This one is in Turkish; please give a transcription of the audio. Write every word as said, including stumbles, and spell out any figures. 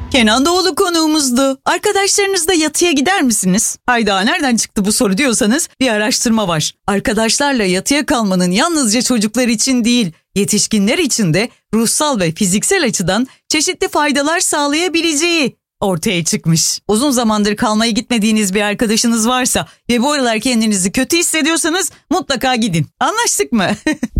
Kenan Doğulu konuğumuzdu. Arkadaşlarınızla yatıya gider misiniz? Hayda, nereden çıktı bu soru diyorsanız bir araştırma var. Arkadaşlarla yatıya kalmanın yalnızca çocuklar için değil, yetişkinler için de ruhsal ve fiziksel açıdan çeşitli faydalar sağlayabileceği ortaya çıkmış. Uzun zamandır kalmaya gitmediğiniz bir arkadaşınız varsa ve bu aralar kendinizi kötü hissediyorsanız mutlaka gidin. Anlaştık mı?